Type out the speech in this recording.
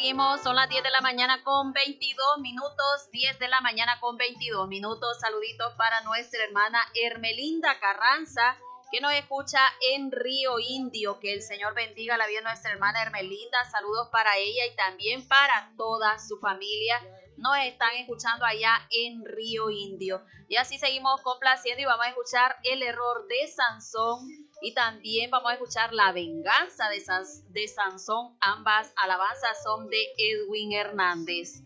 seguimos, son las 10 de la mañana con 22 minutos, 10 de la mañana con 22 minutos. Saluditos para nuestra hermana Hermelinda Carranza, que nos escucha en Río Indio. Que el Señor bendiga la vida de nuestra hermana Hermelinda. Saludos para ella y también para toda su familia. Nos están escuchando allá en Río Indio. Y así seguimos complaciendo y vamos a escuchar El error de Sansón. Y también vamos a escuchar La venganza de Sansón. Ambas alabanzas son de Edwin Hernández.